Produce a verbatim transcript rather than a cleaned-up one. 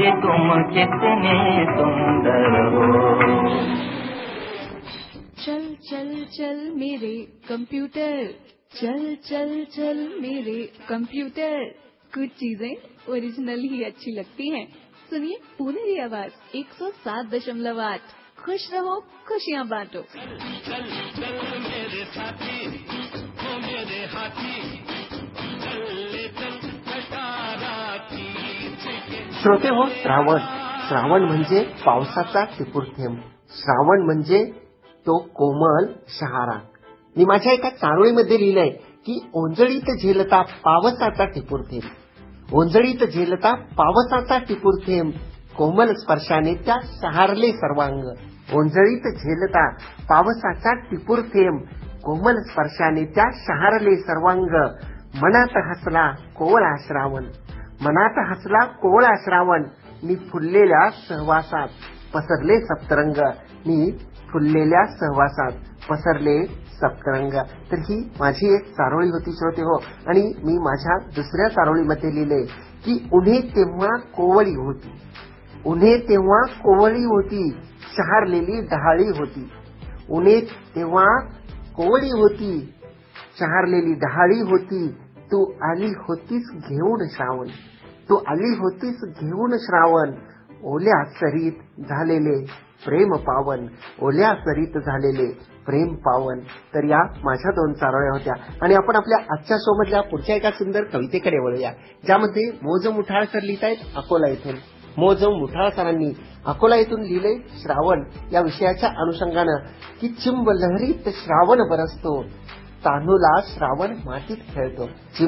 मेरी तुम कितनी सुंदर हो। चल चल चल मेरे कंप्यूटर, चल चल चल मेरे कंप्यूटर। कुछ चीजें ओरिजिनल ही अच्छी लगती हैं। सुनिए पुनेरी आवाज एक सौ सात दशमलव आठ। खुश रहो, खुशियाँ बांटो। चल चल चल मेरे साथी, हो मेरे हाथी, चल ले चल कटारा खींच के। श्रोते हो, श्रावण श्रावण म्हणजे पावसाचा टिपूर थेंब. श्रावण म्हणजे तो कोमल शहारा. मी माझ्या एका चारोळीमध्ये लिहिलंय की ओंजळीत झेलता पावसाचा टिपूर थेंब, ओंजळीत झेलता पावसाचा टिपूर थेंब, कोमल स्पर्शाने त्या शहारले सर्वांग. ओंजळीत झेलता पावसाचा टिपूर थेंब, कोमल स्पर्शाने त्या शहारले सर्वांग. मनात हसला कोवळा श्रावण, मनात हसला कोवळा श्रावण, मी फुललेल्या सहवासात पसरले सप्तरंग, मी फुललेल्या सहवासात पसरले सप्तरंग. तर ही माझी एक चारोळी होती श्रोते हो. आणि मी माझ्या दुसऱ्या चारोळीमध्ये लिहिले की उन्हे तेव्हा कोवळी होती, उन्हे तेव्हा कोवळी होती, शहारलेली डहाळी होती. उन्हे तेव्हा कोवळी होती, शहारलेली डहाळी होती, तू आली होतीस घेऊन श्रावण, तू आली होतीस घेऊन श्रावण. ओल्या सरीत झालेले प्रेम पावन, ओल्या सरीत झालेले प्रेम पावन. तर या माझ्या दोन चारोळ्या होत्या. आणि आपण आपल्या आजच्या शो मधल्या पुढच्या एका सुंदर कवितेकडे वळूया, ज्यामध्ये मोज मुठाळ सर लिहित आहेत अकोला येथून. मोज मुठाळ सरांनी अकोला येथून लिहिले श्रावण या विषयाच्या अनुषंगानं की चिंब लहरीत श्रावण बरसतो, तान्हुला श्रावण मातीत खेळतो.